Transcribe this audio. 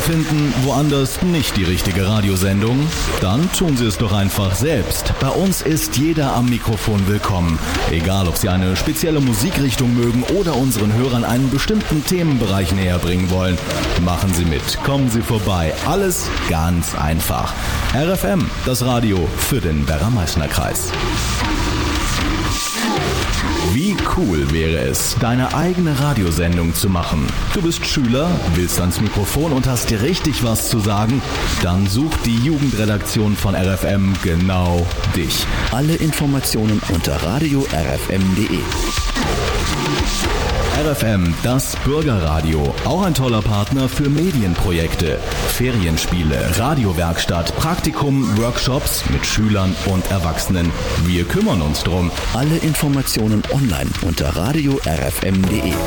finden woanders nicht die richtige Radiosendung? Dann tun Sie es doch einfach selbst. Bei uns ist jeder am Mikrofon willkommen. Egal, ob Sie eine spezielle Musikrichtung mögen oder unseren Hörern einen bestimmten Themenbereich näher bringen wollen. Machen Sie mit, kommen Sie vorbei. Alles ganz einfach. RFM, das Radio für den Werra-Meißner-Kreis. Wie cool wäre es, deine eigene Radiosendung zu machen? Du bist Schüler, willst ans Mikrofon und hast dir richtig was zu sagen? Dann sucht die Jugendredaktion von RFM genau dich. Alle Informationen unter radio-rfm.de. RFM, das Bürgerradio, auch ein toller Partner für Medienprojekte, Ferienspiele, Radiowerkstatt, Praktikum, Workshops mit Schülern und Erwachsenen. Wir kümmern uns drum. Alle Informationen online unter radio-rfm.de.